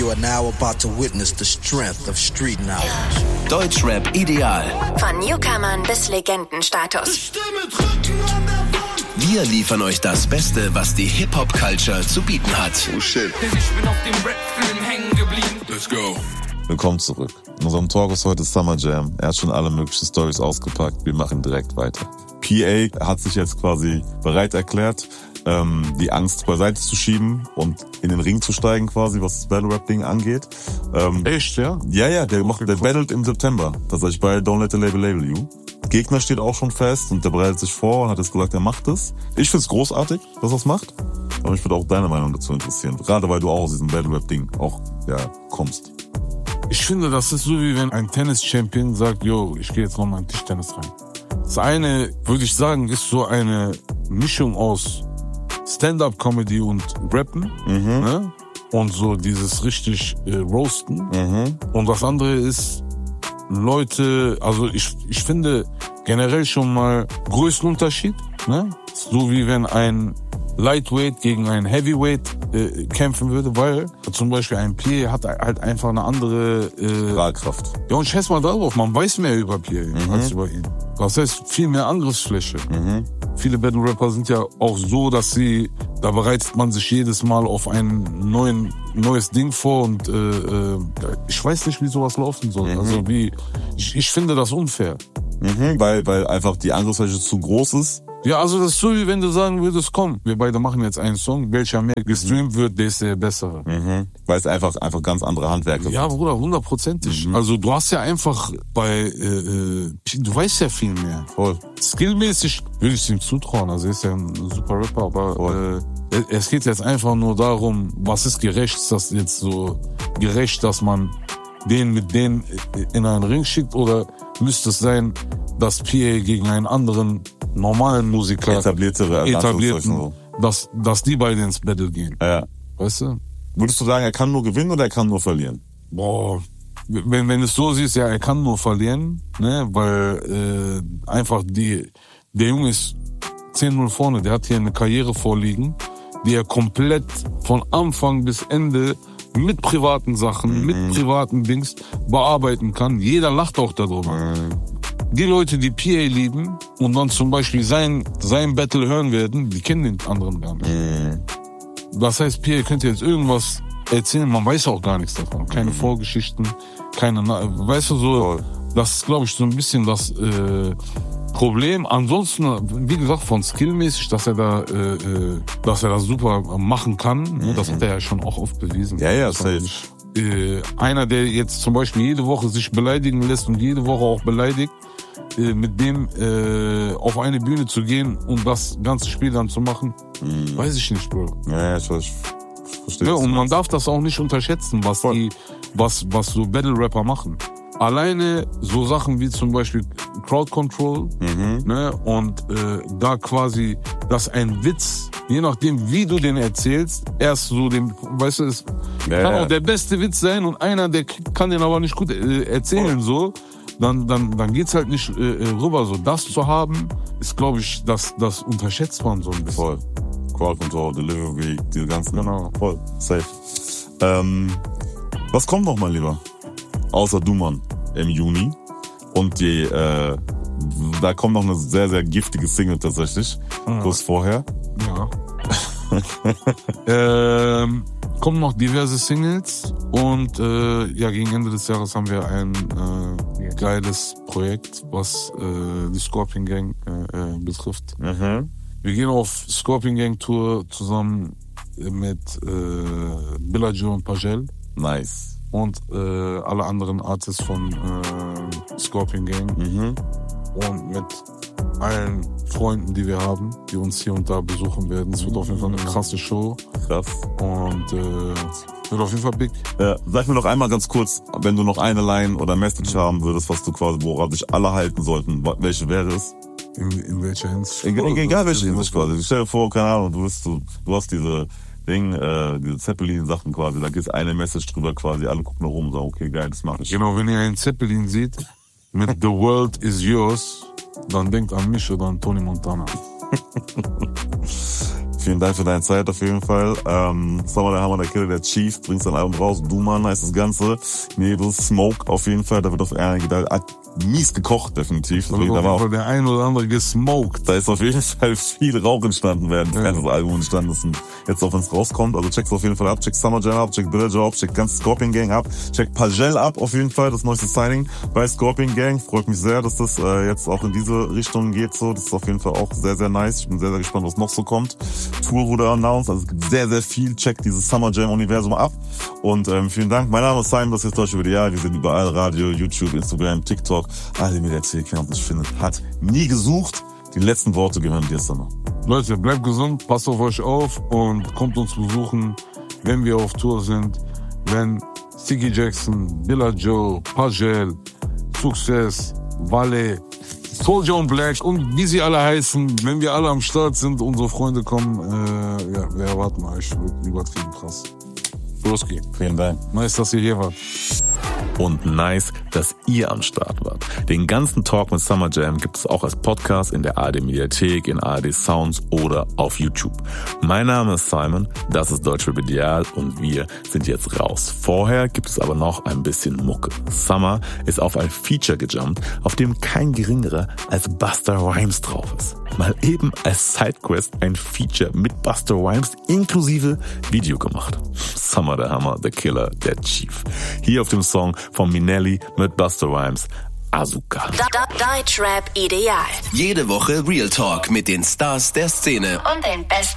You are now about to witness the strength of street knowledge. Deutschrap ideal. Von Newcomern bis Legendenstatus. Wir liefern euch das Beste, was die Hip-Hop-Culture zu bieten hat. Oh shit. Denn ich bin auf dem Rap-Film hängen geblieben. Let's go. Willkommen zurück. In unserem Talk ist heute Summer Jam. Er hat schon alle möglichen Stories ausgepackt. Wir machen direkt weiter. PA hat sich jetzt quasi bereit erklärt, die Angst beiseite zu schieben und in den Ring zu steigen quasi, was das Battle-Rap-Ding angeht. Echt, ja? Ja, der battlet im September. Tatsächlich bei Don't Let the Label You. Gegner steht auch schon fest und der bereitet sich vor und hat jetzt gesagt, er macht es. Ich find's großartig, dass er es macht. Aber mich würde auch deine Meinung dazu interessieren. Gerade weil du auch aus diesem Battle-Rap-Ding auch, kommst. Ich finde, das ist so, wie wenn ein Tennis-Champion sagt, yo, ich gehe jetzt nochmal in Tischtennis rein. Das eine, würde ich sagen, ist so eine Mischung aus Stand-Up-Comedy und Rappen, ne? Und so dieses richtig Roasten. Und das andere ist Leute, also ich finde generell schon mal Größenunterschied, ne? So wie wenn ein Lightweight gegen ein Heavyweight kämpfen würde, weil zum Beispiel ein PA hat halt einfach eine andere Strahlkraft. Ja, und scheiß mal darauf, man weiß mehr über PA als über ihn. Das heißt, viel mehr Angriffsfläche. Viele Battle-Rapper sind ja auch so, dass da bereitet man sich jedes Mal auf ein neues Ding vor und ich weiß nicht, wie sowas laufen soll. Also ich finde das unfair. Weil einfach die Angriffsfläche zu groß ist. Ja, also das ist so, wie wenn du sagen würdest, komm, wir beide machen jetzt einen Song, welcher mehr gestreamt wird, der ist der bessere. Weil es einfach ganz andere Handwerke sind. Ja, Bruder, 100%. Also du hast ja einfach du weißt ja viel mehr. Voll. Skillmäßig würde ich es ihm zutrauen, also er ist ja ein super Rapper, aber es geht jetzt einfach nur darum, was ist gerecht, ist das jetzt so gerecht, dass man den mit denen in einen Ring schickt, oder müsste es sein, dass PA gegen einen anderen normalen Musiker etablierten, dass die beide ins Battle gehen. Ja. Weißt du? Würdest du sagen, er kann nur gewinnen oder er kann nur verlieren? Boah, wenn du es so siehst, ja, er kann nur verlieren, ne, weil einfach der Junge ist 10-0 vorne, der hat hier eine Karriere vorliegen, die er komplett von Anfang bis Ende mit privaten Sachen, mit privaten Dings bearbeiten kann. Jeder lacht auch darüber. Die Leute, die PA lieben und dann zum Beispiel sein Battle hören werden, die kennen den anderen gar nicht. Das heißt, PA könnte jetzt irgendwas erzählen, man weiß auch gar nichts davon. Keine Vorgeschichten, weißt du so, das ist, glaube ich, so ein bisschen das Problem. Ansonsten, wie gesagt, von skillmäßig, dass er das super machen kann, das hat er ja schon auch oft bewiesen. Ja, safe. Einer, der jetzt zum Beispiel jede Woche sich beleidigen lässt und jede Woche auch beleidigt, mit dem auf eine Bühne zu gehen und das ganze Spiel dann zu machen, weiß ich nicht, Bro. Ja, ich verstehe. Ja, und man darf das auch nicht unterschätzen, was so Battle-Rapper machen. Alleine so Sachen wie zum Beispiel Crowd Control, ne, und da quasi, dass ein Witz, je nachdem wie du den erzählst, erst so weißt du, es kann auch der beste Witz sein und einer, der kann den aber nicht gut erzählen, so, dann geht's halt nicht rüber, so. Das zu haben, ist, glaube ich, das unterschätzt man so ein bisschen. Voll. Crowd Control, Delivery, diese ganzen. Genau. Voll. Safe. Was kommt noch, mein Lieber? Außer Duman im Juni. Und da kommt noch eine sehr, sehr giftige Single tatsächlich. Kurz vorher. Ja. Kommen noch diverse Singles und gegen Ende des Jahres haben wir ein geiles Projekt, was die Scorpion Gang betrifft. Wir gehen auf Scorpion Gang Tour zusammen mit Billagio und Pagel. Nice. Und alle anderen Artists von Scorpion Gang. Und mit allen Freunden, die wir haben, die uns hier und da besuchen werden. Es wird auf jeden Fall eine krasse Show. Krass. Und wird auf jeden Fall big. Sag mir noch einmal ganz kurz, wenn du noch eine Line oder Message haben würdest, was du quasi, woran sich alle halten sollten, welche wäre es? In welcher Hinsicht? Egal welche Hinsicht quasi. Stell dir vor, keine Ahnung, du hast diese Zeppelin-Sachen quasi, da gibt's eine Message drüber quasi, alle gucken nach oben und sagen, okay, geil, das mache ich. Genau, wenn ihr einen Zeppelin seht, mit The World is Yours, dann denkt an mich oder an Tony Montana. Vielen Dank für deine Zeit auf jeden Fall. Summer der Hammer, der Killer, der Chief, bringt sein Album raus. Duman heißt das Ganze. Nebel, Smoke auf jeden Fall. Da wird auf einige da mies gekocht, definitiv. Da war auch der ein oder andere gesmoked. Da ist auf jeden Fall viel Rauch entstanden, während das Album entstanden ist und jetzt auch, wenn es rauskommt. Also check's auf jeden Fall ab. Check Summer Jam ab, check Billa Joe ab, check ganz Scorpion Gang ab, check Pagel ab auf jeden Fall, das neueste Signing bei Scorpion Gang. Freut mich sehr, dass das jetzt auch in diese Richtung geht. So, das ist auf jeden Fall auch sehr, sehr nice. Ich bin sehr, sehr gespannt, was noch so kommt. Tour wurde announced, also es gibt sehr, sehr viel. Check dieses Summer Jam Universum ab. Und vielen Dank. Mein Name ist Simon, das ist Deutsche WDR. Wir sind überall, Radio, YouTube, Instagram, TikTok. Alle Mediathek, wer uns findet, hat nie gesucht. Die letzten Worte gehören dir, Summer. Leute, bleibt gesund, passt auf euch auf und kommt uns besuchen, wenn wir auf Tour sind. Wenn Sticky Jackson, Billa Joe, Pagel, Success, Valle, Soulja und Black und wie sie alle heißen, wenn wir alle am Start sind, unsere Freunde kommen, wir erwarten euch. Wird übertrieben krass. Broski. Vielen Dank. Nice, dass ihr hier wart. Und nice, dass ihr am Start wart. Den ganzen Talk mit Summer Jam gibt es auch als Podcast in der ARD Mediathek, in ARD Sounds oder auf YouTube. Mein Name ist Simon, das ist Deutsche WDR und wir sind jetzt raus. Vorher gibt es aber noch ein bisschen Mucke. Summer ist auf ein Feature gejumpt, auf dem kein geringerer als Busta Rhymes drauf ist. Mal eben als Sidequest ein Feature mit Busta Rhymes inklusive Video gemacht. Summer der Hammer, der Killer, der Chief. Hier auf dem Song von Minelli mit Busta Rhymes, Azuka. Deutschrap ideal. Jede Woche Real Talk mit den Stars der Szene Und den besten